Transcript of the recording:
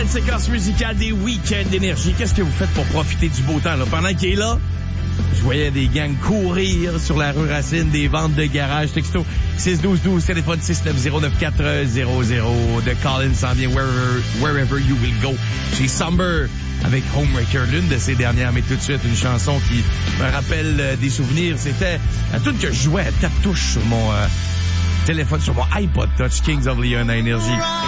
séquence musicale des week-ends d'énergie. Qu'est-ce que vous faites pour profiter du beau temps, là? Pendant qu'il est là, je voyais des gangs courir sur la rue Racine, des ventes de garage, texto 61212, téléphone 690-9400. De Colin s'en vient wherever you will go. Chez Somber avec Homewrecker, l'une de ses dernières, mais tout de suite une chanson qui me rappelle des souvenirs. C'était la tune que je jouais à 4 touches sur mon téléphone, sur mon iPod Touch, Kings of Leon à Énergie.